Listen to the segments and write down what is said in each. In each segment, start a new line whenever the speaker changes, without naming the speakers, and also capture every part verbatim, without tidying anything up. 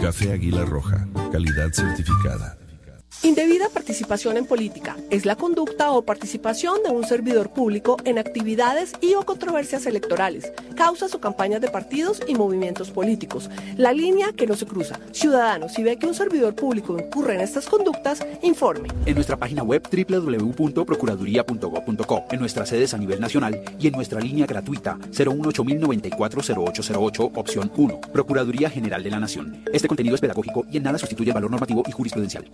Café Águila Roja, calidad certificada.
Indebida participación en política es la conducta o participación de un servidor público en actividades y o controversias electorales, causas o campañas de partidos y movimientos políticos. La línea que no se cruza. Ciudadano, si ve que un servidor público incurre en estas conductas, informe.
En nuestra página web doble u doble u doble u punto procuraduría punto gob punto co, en nuestras sedes a nivel nacional y en nuestra línea gratuita cero uno ocho mil noventa y cuatro cero ocho cero ocho, opción uno. Procuraduría General de la Nación. Este contenido es pedagógico y en nada sustituye el valor normativo y jurisprudencial.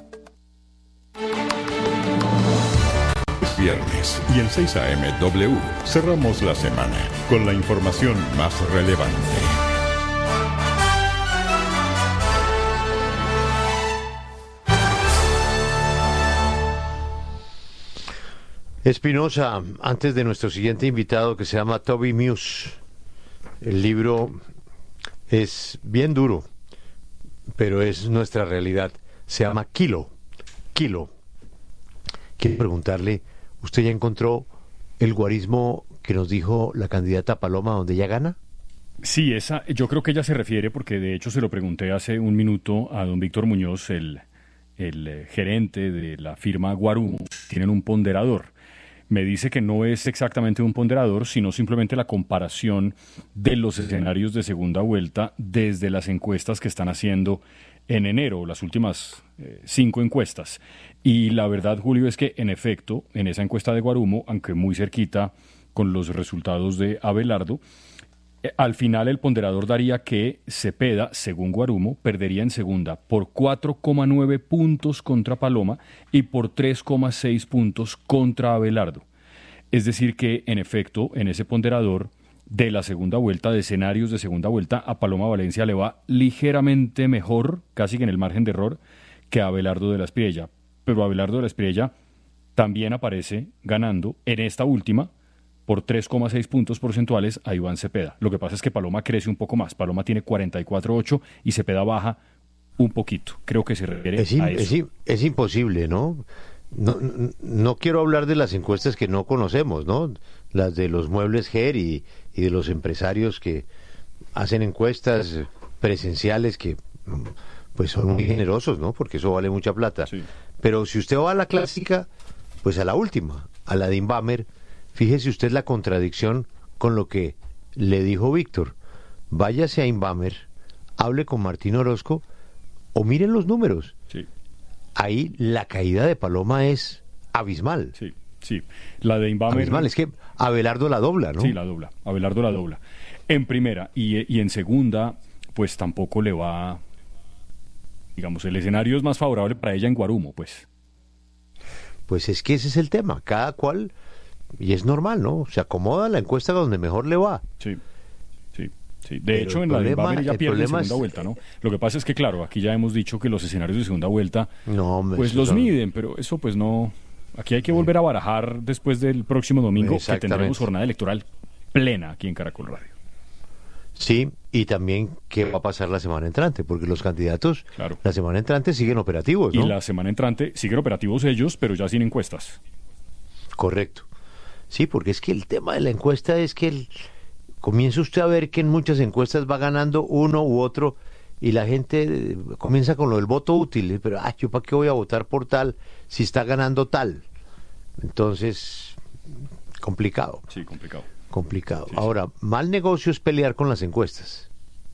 Viernes y en seis a eme W cerramos la semana con la información más relevante.
Espinosa, antes de nuestro siguiente invitado que se llama Toby Muse, el libro es bien duro, pero es nuestra realidad. Se llama Kilo. Kilo. Quiero preguntarle, ¿usted ya encontró el guarismo que nos dijo la candidata Paloma donde ella gana?
Sí, esa, yo creo que ella se refiere, porque de hecho se lo pregunté hace un minuto a don Víctor Muñoz, el, el eh, gerente de la firma Guarumo. Tienen un ponderador. Me dice que no es exactamente un ponderador, sino simplemente la comparación de los escenarios de segunda vuelta desde las encuestas que están haciendo en enero, las últimas eh, cinco encuestas. Y la verdad, Julio, es que en efecto, en esa encuesta de Guarumo, aunque muy cerquita con los resultados de Abelardo, eh, al final el ponderador daría que Cepeda, según Guarumo, perdería en segunda por cuatro coma nueve puntos contra Paloma y por tres coma seis puntos contra Abelardo. Es decir que, en efecto, en ese ponderador de la segunda vuelta, de escenarios de segunda vuelta, a Paloma Valencia le va ligeramente mejor, casi que en el margen de error, que a Abelardo de la Espriella. Pero Abelardo de la Espriella también aparece ganando en esta última por tres coma seis puntos porcentuales a Iván Cepeda. Lo que pasa es que Paloma crece un poco más. Paloma tiene cuarenta y cuatro coma ocho y Cepeda baja un poquito. Creo que se refiere
es in,
a eso.
Es, es imposible, ¿no? No, no, no quiero hablar de las encuestas que no conocemos, ¿no? Las de los muebles G E R y, y de los empresarios que hacen encuestas presenciales que pues son muy generosos, ¿no? Porque eso vale mucha plata. Sí. Pero si usted va a la clásica, pues a la última, a la de Inbamer, fíjese usted la contradicción con lo que le dijo Víctor. Váyase a Inbamer, hable con Martín Orozco o miren los números.
Sí.
Ahí la caída de Paloma es abismal.
Sí, sí. La de Inbamer...
Abismal, es que Abelardo la dobla, ¿no?
Sí, la dobla. Abelardo la dobla. En primera y, y en segunda, pues tampoco le va... Digamos, el escenario es más favorable para ella en Guarumo, pues.
Pues es que ese es el tema. Cada cual, y es normal, ¿no? Se acomoda a la encuesta donde mejor le va.
Sí, sí, sí. De Pero hecho, en problema, la de Inbamer ella pierde en segunda es... vuelta, ¿no? Lo que pasa es que, claro, aquí ya hemos dicho que los escenarios de segunda vuelta, no, hombre, pues los son... miden, pero eso pues no... Aquí hay que volver a barajar después del próximo domingo, que tendremos jornada electoral plena aquí en Caracol Radio.
Sí, y también qué va a pasar la semana entrante, porque los candidatos
claro.
la semana entrante siguen operativos, ¿no?
Y la semana entrante siguen operativos ellos, pero ya sin encuestas.
Correcto. Sí, porque es que el tema de la encuesta es que el... comienza usted a ver que en muchas encuestas va ganando uno u otro y la gente comienza con lo del voto útil, pero ah, yo para qué voy a votar por tal si está ganando tal. Entonces, complicado.
Sí, complicado.
Complicado.
Sí, sí.
Ahora, mal negocio es pelear con las encuestas.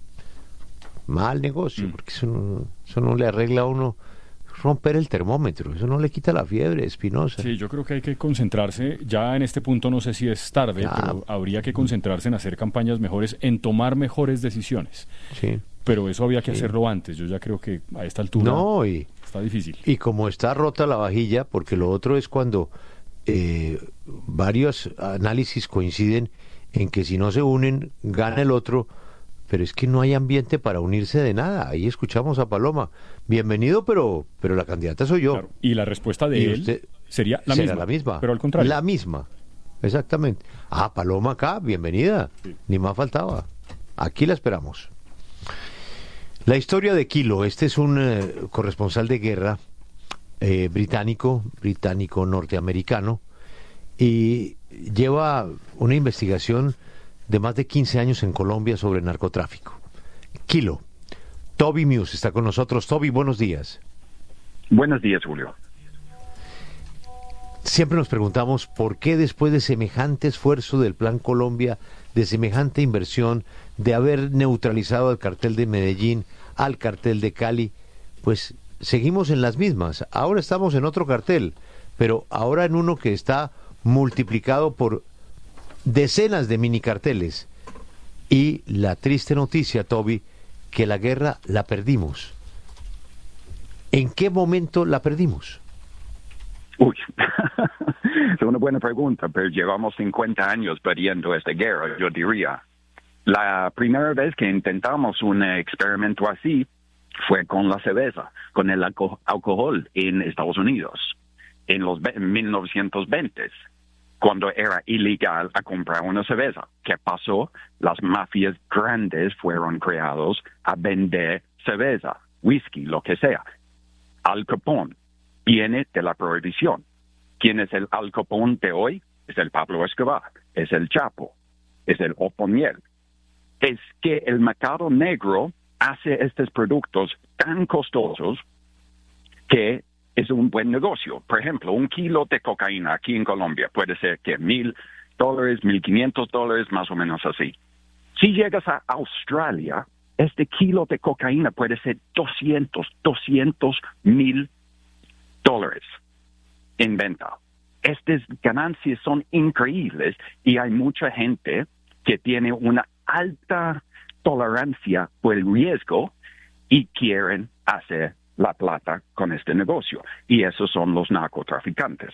Mal negocio, mm. porque eso no, eso no le arregla a uno romper el termómetro, eso no le quita la fiebre, Espinosa.
Sí, yo creo que hay que concentrarse, ya en este punto no sé si es tarde, ya. pero habría que concentrarse en hacer campañas mejores, en tomar mejores decisiones.
Sí.
Pero eso había que
sí.
hacerlo antes, yo ya creo que a esta altura
no, y,
está difícil.
Y como está rota la vajilla, porque lo otro es cuando eh, varios análisis coinciden en que si no se unen, gana el otro, pero es que no hay ambiente para unirse de nada. Ahí escuchamos a Paloma, bienvenido, pero pero la candidata soy yo. Claro.
Y la respuesta de
y
él
usted
sería la
será
misma,
la misma,
pero al contrario.
La misma, exactamente. Ah, Paloma acá, bienvenida, sí. Ni más faltaba. Aquí la esperamos. La historia de Kilo, este es un eh, corresponsal de guerra eh, británico, británico norteamericano, y lleva una investigación de más de quince años en Colombia sobre narcotráfico. Kilo, Toby Muse está con nosotros. Toby, buenos días.
Buenos días, Julio.
Siempre nos preguntamos por qué después de semejante esfuerzo del Plan Colombia, de semejante inversión, de haber neutralizado al cartel de Medellín, al cartel de Cali, pues seguimos en las mismas. Ahora estamos en otro cartel, pero ahora en uno que está multiplicado por decenas de mini carteles. Y la triste noticia, Toby, que la guerra la perdimos. ¿En qué momento la perdimos?
Uy, es una buena pregunta, pero llevamos cincuenta años perdiendo esta guerra, yo diría. La primera vez que intentamos un experimento así fue con la cerveza, con el alco- alcohol en Estados Unidos, en los ve- mil novecientos veinte, cuando era ilegal a comprar una cerveza. ¿Qué pasó? Las mafias grandes fueron creados a vender cerveza, whisky, lo que sea. Al Capone viene de la prohibición. ¿Quién es el Al Capone de hoy? Es el Pablo Escobar, es el Chapo, es el Oponiel. Es que el mercado negro hace estos productos tan costosos que es un buen negocio. Por ejemplo, un kilo de cocaína aquí en Colombia puede ser que mil dólares, mil quinientos dólares, más o menos así. Si llegas a Australia, este kilo de cocaína puede ser doscientos, doscientos mil dólares en venta. Estas ganancias son increíbles y hay mucha gente que tiene una alta tolerancia por el riesgo y quieren hacer la plata con este negocio. Y esos son los narcotraficantes.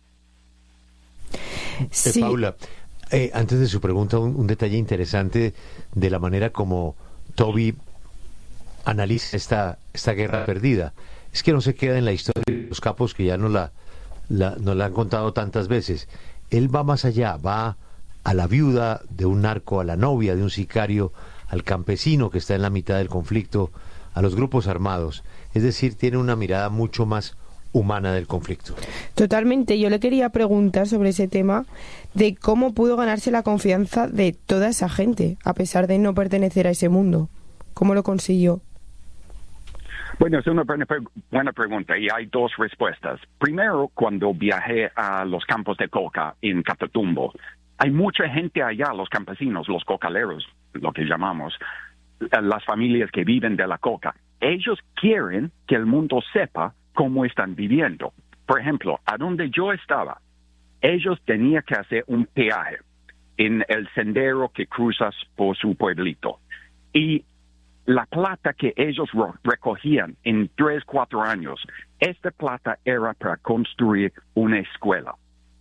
Sí. Eh, Paula, eh, antes de su pregunta, un, un detalle interesante de la manera como Toby analiza esta, esta guerra perdida. Es que no se queda en la historia de los capos que ya nos la, la, nos la han contado tantas veces. Él va más allá, va a la viuda de un narco, a la novia de un sicario, al campesino que está en la mitad del conflicto, a los grupos armados. Es decir, tiene una mirada mucho más humana del conflicto.
Totalmente. Yo le quería preguntar sobre ese tema de cómo pudo ganarse la confianza de toda esa gente, a pesar de no pertenecer a ese mundo. ¿Cómo lo consiguió?
Bueno, es una buena, buena pregunta y hay dos respuestas. Primero, cuando viajé a los campos de coca en Catatumbo, hay mucha gente allá, los campesinos, los cocaleros, lo que llamamos, las familias que viven de la coca. Ellos quieren que el mundo sepa cómo están viviendo. Por ejemplo, a donde yo estaba, ellos tenían que hacer un peaje en el sendero que cruzas por su pueblito. Y la plata que ellos recogían en tres, cuatro años, esta plata era para construir una escuela.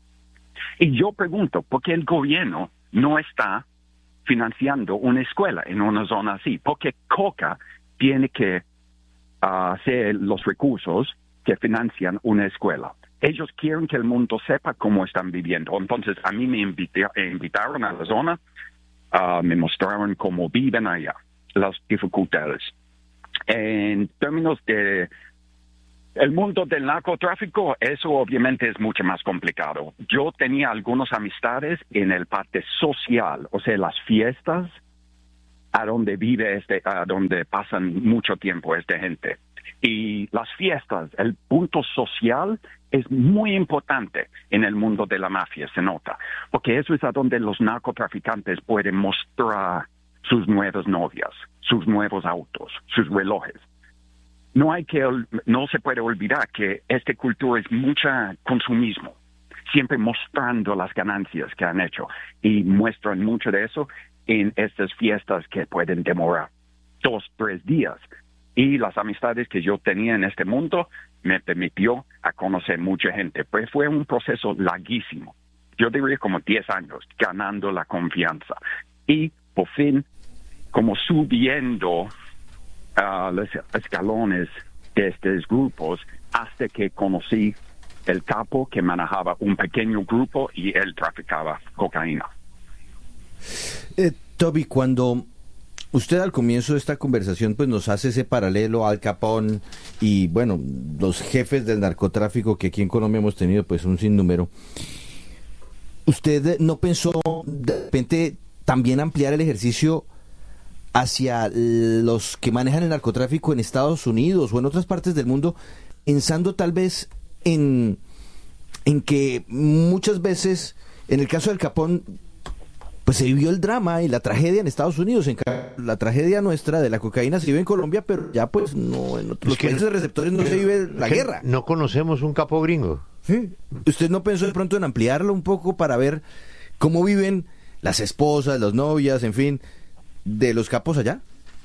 Y yo pregunto, ¿por qué el gobierno no está financiando una escuela en una zona así? Porque Coca tiene que uh, hacer los recursos que financian una escuela. Ellos quieren que el mundo sepa cómo están viviendo. Entonces, a mí me invita, invitaron a la zona, uh, me mostraron cómo viven allá, las dificultades. En términos de el mundo del narcotráfico, eso obviamente es mucho más complicado. Yo tenía algunas amistades en el parte social, o sea, las fiestas, a donde vive este, a donde pasan mucho tiempo esta gente. Y las fiestas, el punto social es muy importante en el mundo de la mafia, se nota, porque eso es a donde los narcotraficantes pueden mostrar sus nuevas novias, sus nuevos autos, sus relojes. No hay que, no se puede olvidar que esta cultura es mucho consumismo, siempre mostrando las ganancias que han hecho y muestran mucho de eso en estas fiestas que pueden demorar dos, tres días. Y las amistades que yo tenía en este mundo me permitió a conocer mucha gente, pues fue un proceso larguísimo. Yo diría como diez años ganando la confianza y por fin como subiendo uh, los escalones de estos grupos hasta que conocí el capo que manejaba un pequeño grupo y él traficaba cocaína.
Eh, Toby, cuando usted al comienzo de esta conversación pues nos hace ese paralelo al Capone y bueno, los jefes del narcotráfico que aquí en Colombia hemos tenido pues un sinnúmero, ¿usted no pensó de repente también ampliar el ejercicio hacia los que manejan el narcotráfico en Estados Unidos o en otras partes del mundo, pensando tal vez en, en que muchas veces, en el caso del Capón, pues se vivió el drama y la tragedia en Estados Unidos, en la tragedia nuestra de la cocaína se vive en Colombia, pero ya pues no, en otros países de receptores no se vive la guerra.
No conocemos un capo gringo.
¿Sí? ¿Usted no pensó de pronto en ampliarlo un poco para ver cómo viven las esposas, las novias, en fin, de los capos allá?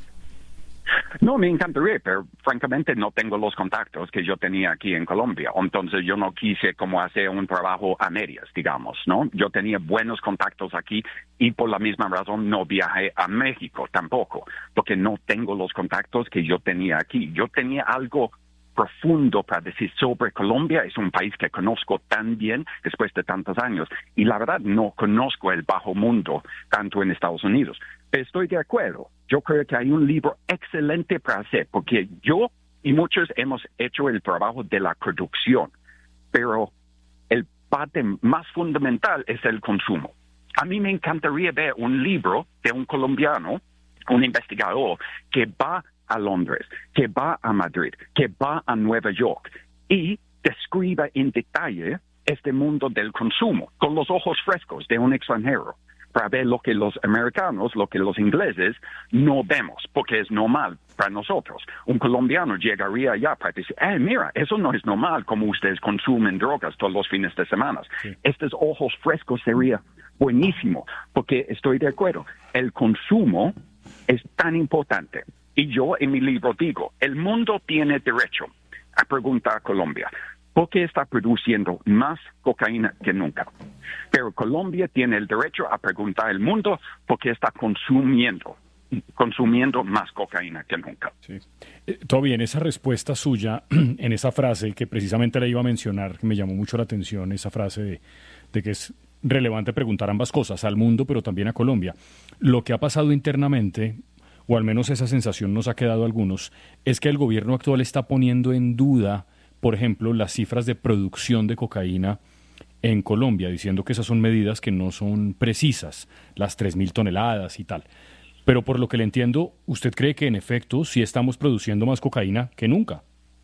No, me encantaría, pero francamente no tengo los contactos que yo tenía aquí en Colombia. Entonces yo no quise como hacer un trabajo a medias, digamos, ¿no? Yo tenía buenos contactos aquí y por la misma razón no viajé a México tampoco, porque no tengo los contactos que yo tenía aquí. Yo tenía algo profundo para decir sobre Colombia. Es un país que conozco tan bien después de tantos años y la verdad no conozco el bajo mundo tanto en Estados Unidos. Estoy de acuerdo. Yo creo que hay un libro excelente para hacer, porque yo y muchos hemos hecho el trabajo de la producción, pero el parte más fundamental es el consumo. A mí me encantaría ver un libro de un colombiano, un investigador, que va a Londres, que va a Madrid, que va a Nueva York y describa en detalle este mundo del consumo con los ojos frescos de un extranjero, para ver lo que los americanos, lo que los ingleses no vemos, porque es normal para nosotros. Un colombiano llegaría allá para decir, eh, mira, eso no es normal como ustedes consumen drogas todos los fines de semana. Sí. Estos ojos frescos sería buenísimo, porque estoy de acuerdo, el consumo es tan importante. Y yo en mi libro digo, el mundo tiene derecho a preguntar a Colombia, ¿por qué está produciendo más cocaína que nunca? Pero Colombia tiene el derecho a preguntar al mundo por qué está consumiendo, consumiendo más cocaína que nunca.
Sí. Eh, todo bien, esa respuesta suya en esa frase que precisamente le iba a mencionar, que me llamó mucho la atención, esa frase de, de que es relevante preguntar ambas cosas, al mundo pero también a Colombia. Lo que ha pasado internamente, o al menos esa sensación nos ha quedado a algunos, es que el gobierno actual está poniendo en duda, por ejemplo, las cifras de producción de cocaína en Colombia, diciendo que esas son medidas que no son precisas, las tres mil toneladas y tal. Pero por lo que le entiendo, ¿usted cree que en efecto sí estamos produciendo más cocaína que nunca?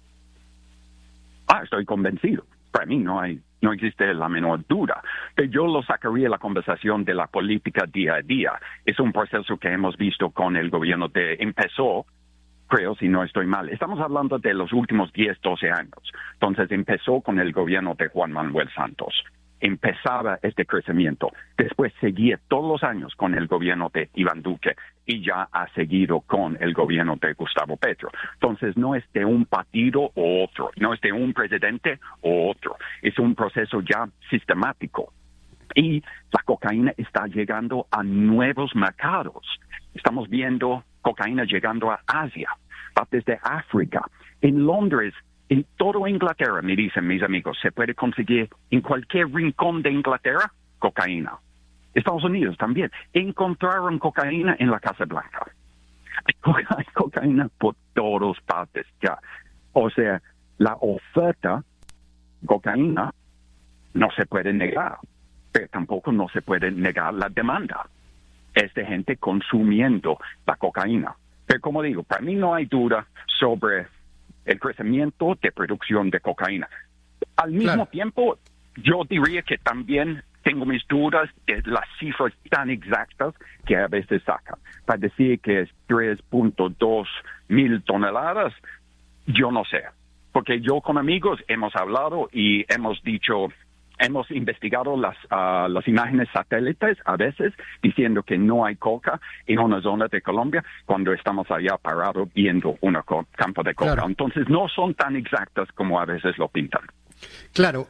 Ah, estoy convencido. Para mí no hay, no existe la menor duda. Pero yo lo sacaría de la conversación de la política día a día. Es un proceso que hemos visto con el gobierno de... Empezó, creo, si no estoy mal. Estamos hablando de los últimos diez, doce años. Entonces empezó con el gobierno de Juan Manuel Santos. Empezaba este crecimiento. Después seguía todos los años con el gobierno de Iván Duque y ya ha seguido con el gobierno de Gustavo Petro. Entonces no es de un partido o otro, no es de un presidente o otro. Es un proceso ya sistemático. Y la cocaína está llegando a nuevos mercados. Estamos viendo cocaína llegando a Asia, desde África. En Londres, en toda Inglaterra, me dicen mis amigos, se puede conseguir en cualquier rincón de Inglaterra cocaína. Estados Unidos también. Encontraron cocaína en la Casa Blanca. Hay, co- hay cocaína por todas partes ya. O sea, la oferta de cocaína no se puede negar, pero tampoco no se puede negar la demanda. Es de gente consumiendo la cocaína. Pero como digo, para mí no hay duda sobre el crecimiento de producción de cocaína. Al mismo
Claro.
tiempo, yo diría que también tengo mis dudas de las cifras tan exactas que a veces sacan. Para decir que es tres punto dos mil toneladas, yo no sé. Porque yo con amigos hemos hablado y hemos dicho, hemos investigado las, uh, las imágenes satélites a veces diciendo que no hay coca en una zona de Colombia cuando estamos allá parados viendo un co- campo de coca.
Claro.
Entonces no son tan exactas como a veces lo pintan.
Claro,